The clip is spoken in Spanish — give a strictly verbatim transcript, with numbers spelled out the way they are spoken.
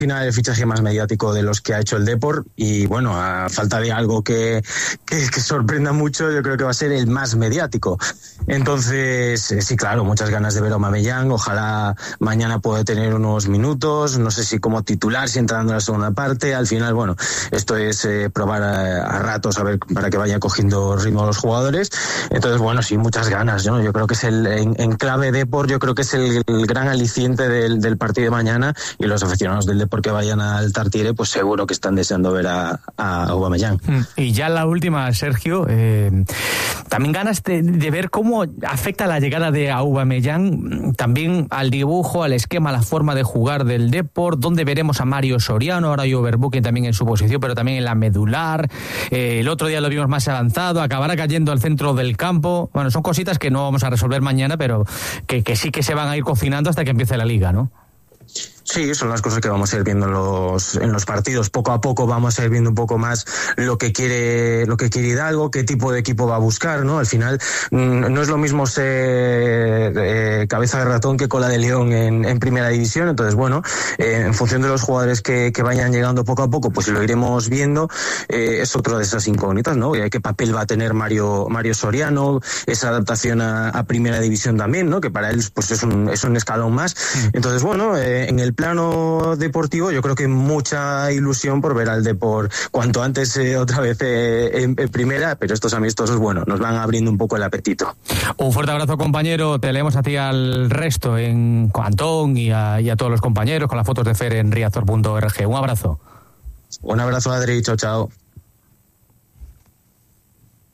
final el fichaje más mediático de los que ha hecho el Depor y bueno, a falta de algo que, que, que sorprenda mucho, yo creo que va a ser el más mediático. Entonces, eh, sí, claro, muchas ganas de ver a Aubameyang, ojalá mañana pueda tener unos minutos, no sé si como titular, si entrando en la segunda parte, al final, bueno, esto es eh, probar a, a ratos a ver para que vaya cogiendo ritmo los jugadores. Entonces, bueno, sí, muchas ganas, ¿no? Yo creo que es el, en, en clave Depor, yo creo que es el, el gran aliciente del, del partido de mañana y los aficionados del Depor que vayan al Tartiere, pues seguro que están deseando ver a, a Aubameyang. Y ya la última, Sergio, eh, también ganas de, de ver cómo afecta la llegada de Aubameyang también al dibujo, al esquema, a la forma de jugar del Depor, donde veremos a Mario Soriano, ahora hay Overbooking también en su posición, pero también en la medular, eh, el otro día lo vimos más avanzado, acabará cayendo al centro del campo. Bueno, son cositas que no vamos a resolver mañana, pero que, que sí que se van a ir cocinando hasta que empiece la Liga, ¿no? Sí, son las cosas que vamos a ir viendo en los, en los partidos. Poco a poco vamos a ir viendo un poco más lo que quiere, lo que quiere Hidalgo, qué tipo de equipo va a buscar, ¿no? Al final, no es lo mismo ser eh, cabeza de ratón que cola de león en, en primera división. Entonces, bueno, eh, en función de los jugadores que, que vayan llegando poco a poco, pues lo iremos viendo. Eh, es otra de esas incógnitas, ¿no? ¿Qué papel va a tener Mario, Mario Soriano? Esa adaptación a, a primera división también, ¿no? Que para él, pues es un, es un escalón más. Entonces, bueno, eh, en el plano deportivo yo creo que mucha ilusión por ver al Depor cuanto antes eh, otra vez eh, en, en primera, pero estos amistosos, bueno, nos van abriendo un poco el apetito. Un fuerte abrazo, compañero, te leemos a ti al resto en Antón y a, y a todos los compañeros con las fotos de Fer en riazor punto org. Un abrazo. Un abrazo, Adri, chao, chao.